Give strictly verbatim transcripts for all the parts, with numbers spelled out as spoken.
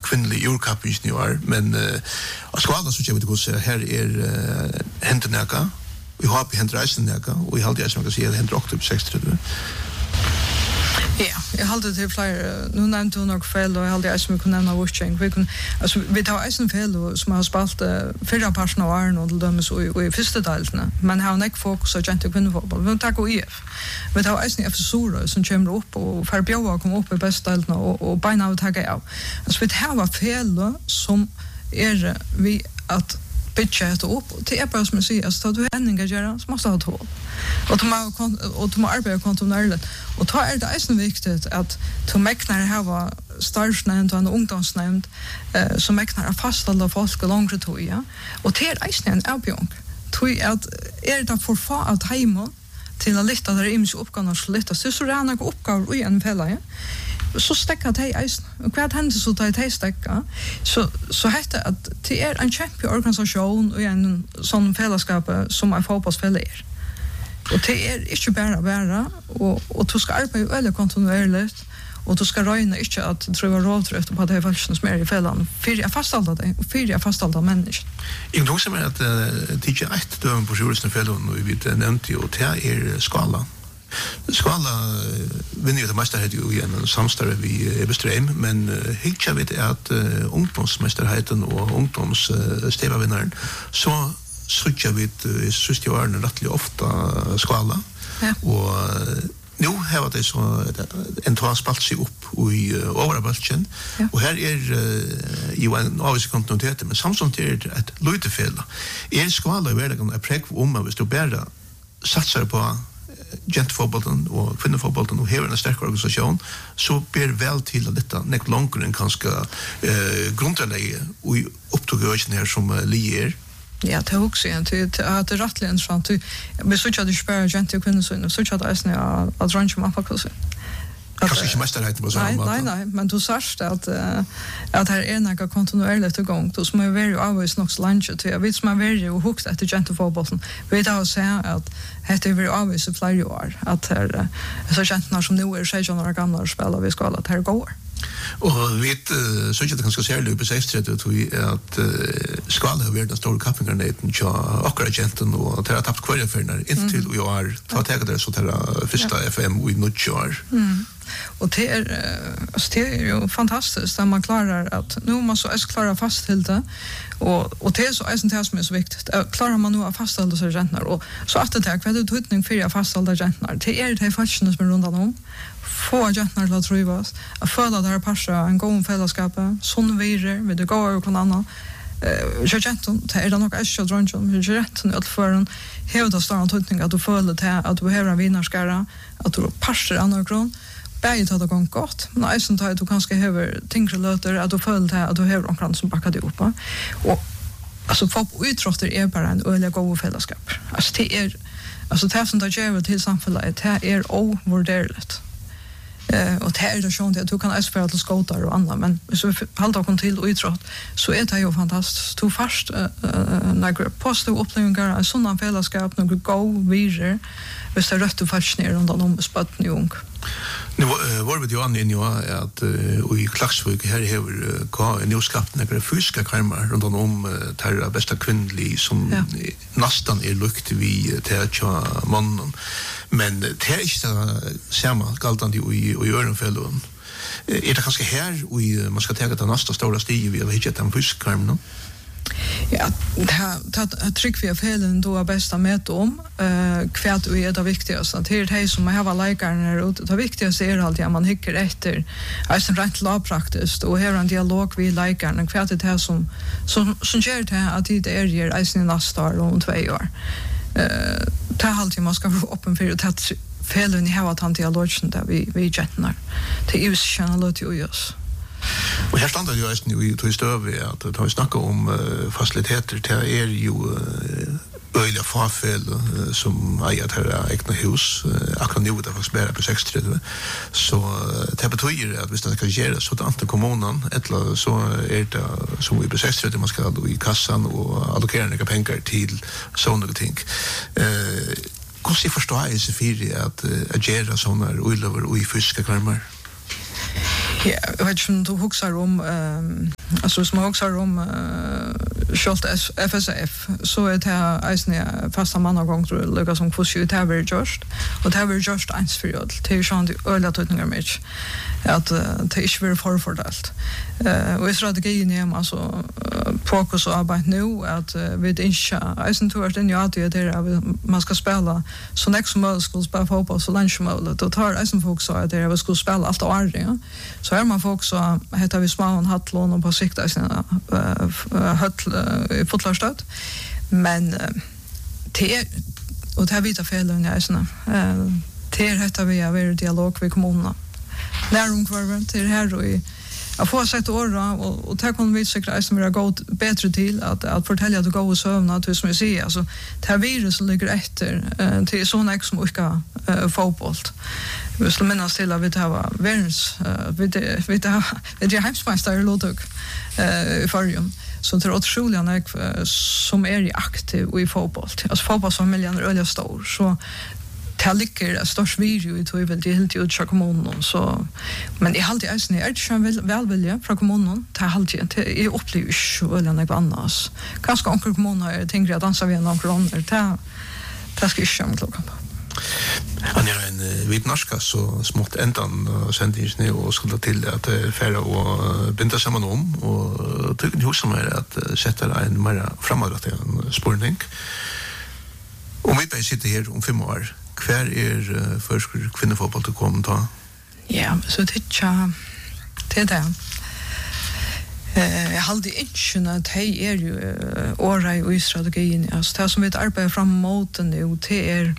kvinnlig urkappingen i år, men uh, av skala så kjenner vi til hvordan her er uh, hentenæka, vi har på hent reisenæka, og jeg halte jeg som jeg kan si at hent oktober sekstrettive. Ja, jeg halte til flere, nu nevnte hun nok fel, og jeg halte jeg som vi kunne nevne Wushing. Vi, altså, vi tar eisen fel som har spalt uh, fyrre parten av åren og til dømes og, og i første delene, men har ikke fokus på jente- og kvinnefotball. Vi tar I F. Vi tar eisen F S Sora som kommer opp, og for bjøver kommer opp i beste delene, og, og beina av tager av. Altså, vi tar fel som er vi at budget upp och det är bara som jag säger att du ändringar göra så måste ha tål och du måste och du måste arbeta kontinuerligt och då är det är viktigt att du mäknar ha starsnämnd och en ungdomsnämnd eh, som mäknar fastställa folk långt tid ja och det är en avbjörn tror att är det för få att hemma till att lyfta där image uppgångar så lyfta så så rena uppgåvor i en fälla ja så stäcka det eisen. Och vad händer så att det stäcka? Så så heter att det är en champion-organisation och en sån fällskap som en fotbollsfälla är. Och det är inte bara bara och och du ska arbeta eller kontinuerligt och du ska räkna inte att driva rådröft på det faktiskt som är i fällan. För jag fasthåller det och för jag fasthåller människan. Jag tror som att det är ett döm på juristen fällan och vi vet nämnt ju att det är skala. Skala vinner ju det mästerhet ju i en samstarve vi Ebestrheim, men uh, hittar vi att uh, ungdomsmästerheten och ungdoms uh, stevavinnaren så söker vi uh, sista åren rättligt ofta skala ja. Och uh, nu har det så en transpalt sig upp i uh, överbalchen ja. Och här är uh, ju en avvis kontinuitet men samtidigt är det ett lutefel. Är skala i världen är präg om man vill stå bära satsar på gentfotbollen och kvinnofotbollen och hela en stark organisation så ber väl till att detta näck långre än kanske eh grundläge och upptagöjsen här som lier. Ja, det är också en till att det rättligen intressant. Vi så att det spär gent och kvinnor så så att det är att range med faktiskt. Kanske inte mästerheten på samma sätt. Nej, nej, men du särskilt att uh, att här är några kontinuerligt igång. Då som är very always nog lunch till. Jag vet som är very och hooked efter gentfotbollen. Vi vet att säga att det är very always a flyer år att här så gentarna som nu är sexton år gamla och spelar vi ska att här går. Och vet uh, så att det kanske ser löpa sextiotre tror jag att uh, skala har varit den stora kappingarneten så och agenten och det har tappat kvar för när inte till och har tagit det så där första F M vi nu kör. Mm. Och det är alltså det är ju fantastiskt när man klarar att nu måste man så klara fast till det och och det är så är sånt här som är så viktigt. Klarar man nu att fastställa så gentnar och så att det är kvar det tutning för att fastställa gentnar. Det är det faktiskt som är runt om. Få gentnar att trivas. Att föda där passa en god fällskap, sån virer med det går och kan annan. Eh jag genton det är det nog extra drunchen med genton att för en hela stan tutning att du följer det att du behöver en vinnarskara att du passar andra grund. Bäget hade gått gott, men jag syns att du kanske behöver tyngre löter att du följer det att du behöver någon som backar dig upp. Och alltså folk utrotter är bara en öliga god fällskap. Alltså det är alltså det som det gör till samhället det är ovärderligt. Eh och det är det sånt att du kan aspirera till skotar och annat men så håller kon till utrott så är det ju fantastiskt. Du fast uh, några positiva upplevelser en sån fällskap några go vidare. Visst är rätt att fascinera runt om spatten i ung. Nu var vi ju an in ju att i Klaxvik här har gå en nyskapt några fysiska skärmar runt om där bästa kvinnlig som ja. Nästan är lukt vi till mannen men det är inte samma galtande i i Örenfällen. Är det kanske här och man ska ta det nästa stora steg vi har hittat den fysiska skärmen. Ja, det det tryck vi har felen då är bästa med om eh kvärt och är det viktigaste. Det är det som har varit läkarna och det viktigaste är alltid att man hickar efter alltså rent lagpraktiskt och har en dialog med läkarna kvärt det här som som som gör det att det är ju alltså nästa år om två år. Eh det har alltid man ska vara öppen för att felen i har att dialogen där vi vi gentnar. Det är ju channel till oss. Och här standar ju just nu i till stöv att ta snacka om uh, faciliteter det är ju öliga farfel uh, som äger här egna hus uh, akkurat nu det faktiskt bara på sextiotre så uh, det betyder att hvis det ska göra så att inte kommunen eller så är det som vi på sextiotre man ska då i kassan och allokera några pengar till sådana ting. Eh uh, hur ska förstå är så för att uh, agera såna öliga och i fysiska kvarmar? Ja, jag vet inte om du huxar om, um, alltså som huxar om uh, Schult F S F, så är det här eisne fasta mannagång tror jag, lika som kvist ju det här var just, och det här var just ens för öll, det är ju sånt öliga tydningar med att uh, det inte blir förfordelt. Uh, och i strategin är man alltså uh, fokus och arbete nu, att uh, vi inte eisen tror att det är det att man ska spela så nästa som möjligt skulle spela fotboll så länge som möjligt, och tar eisen folk så att det är att vi skulle spela allt och aldrig, ja. Så är man folk så heter vi smån hattlån och på sikt i sina höll i fotlarstöd. Men det är, och det här vita felen i eisene, det är heter vi av er dialog med kommunerna. Näromkvarven till det här och i jag får sett åra och och det kommer vi säkert att vara god bättre till att att fortälja att gå och sövna att som jag säger alltså det här viruset ligger efter uh, till såna ex som orka uh, fotboll. Vi skulle minnas till att vi det var världens uh, vi det vi det det är hemsmästare låtog uh, i förrjun. Så det är otroligt uh, som är aktiv i fotboll. Alltså fotbollsfamiljen är öliga stor så det ligger störst video i tog väl det helt ut från kommunen så men i halvtid är det inte så väl välvilja från kommunen det är halvtid det är upplever så eller något annat kanske onkel kommunen tänker att dansa vi någon kronor det det ska ju köra klockan på. Han är en vit norska så smått ändan sändningen nu och skulle till att färra och binda samman om och tycker ju som är att sätta en mer framåt en spårning. Om vi bara sitter här om fem år kvar är uh, först kvinnofotboll att komma ta? Ja, så det är det är det. Uh, jag hade inte att det är ju uh, åra i strategin. Alltså, det som vi arbetar fram mot nu, det är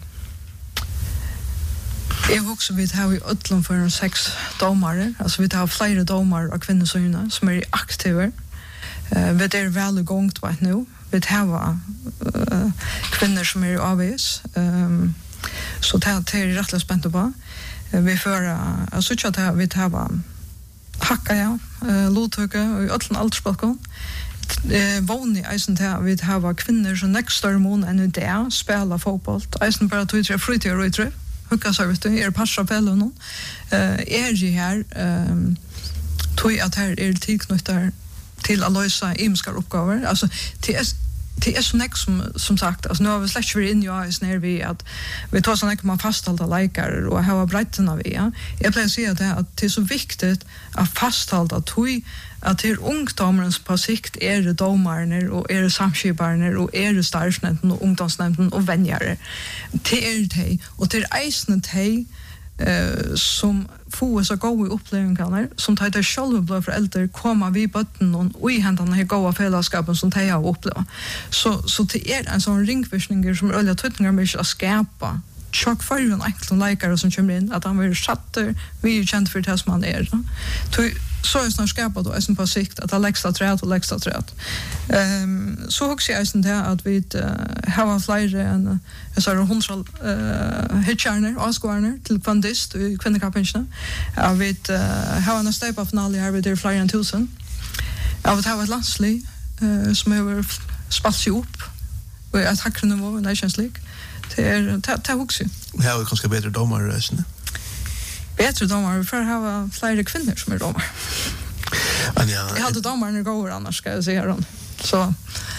jag också vi har ju ödlom för sex domare. Alltså vi har flera domare av kvinnosyna som är aktiva. Uh, vi är väl igångt på nu. Vi har uh, kvinnor som är A V S. Um, så det är det rätt spänt på. Vi får uh, så att det vi har hacka ja, uh, låtöka och allt allt spalkon. Eh vanlig eisen där vi har kvinnor som nästa mån än det spelar fotboll. Eisen bara två tre fritid och tre. Hur så vet du är passa på någon. Eh är ju här ehm tog att här är tillknutar till att lösa imskar uppgifter. Alltså till det är så näck som som sagt alltså nu har vi släckt för in ju is när vi att vi tar såna man fasthålla likar och ha bredden av ja. Jag vill säga det att det är så viktigt att fasthålla att vi att det är ungdomarnas på sikt är det domarna och är det samskiparna och är det starsnämnden och ungdomsnämnden och vänjare. Det är det och det är eisnet hej eh som få så gå i upplevelser som tar det själva blå föräldrar komma vi botten och i händerna här goda fällskapen som tar jag uppleva. Så så det är en sån ringvisning som öliga tutningar med att skapa chock för en enkel likare som kommer in att han vill chatta vi är känt för det som man är. Så är snart skapat då är på sikt att Alexa träd och Alexa träd. Ehm så också är det att vi uh, har flera en jag sa hundra eh hitchiner Oscarner till kvandist i kvinnokapinchen. Jag vet uh, har en step of finale här vid det flyer and tusen. Jag vet har ett landslig uh, som har spalt sig upp och att hacka nivå i Nations League. Det är det också. Det är ganska bättre domare resten. Bättre domare för att ha flera kvinnor som är domare. Anja, jag hade domare när går annars ska jag säga dem. Så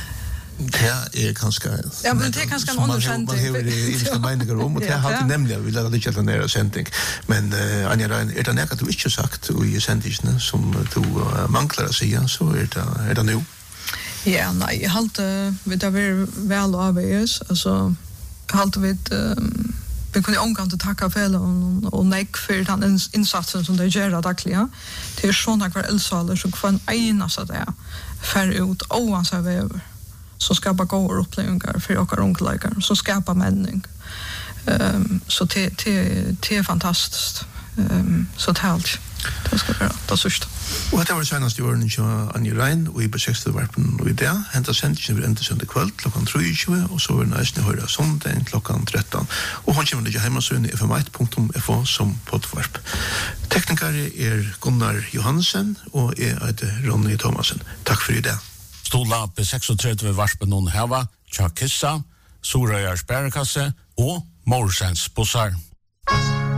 det är ganska ja, men det är ganska en undersändning. Man har ju inte meningar om och det har alltid nämligen vi lärde inte att nära sändning. Men uh, Anja, är det något du inte sagt i sändningen som du uh, manglar att säga så är det, är det nu? Ja, nej, jag hade vi där väl av oss alltså hade vi um, vi kunde omgående tacka för och, och nej för den insatsen som det gör dagligen. Det är sådana kvar elsaler som kan ena så där för ut oansett över som skapar goda upplevelser för och ungdomar som skapar mening. Um, så det det det är fantastiskt. Um, så det helt det ska vara det sista. Och det var senast i åren i Anja Rein och i besöksvarpen och i det. Hända sändningen vid enda söndag kväll klockan tre och så var det nästan höra söndagen klockan tretton. Och hon kommer till hemmasyn i f m ett punkt f o som poddvarp. Teknikare är Gunnar Johansen och jag heter Ronny Thomasen. Tack för det. Stola på trettiosex varpen hon hava, Tjakissa, Sorøyars bærekasse og Morsens bussar.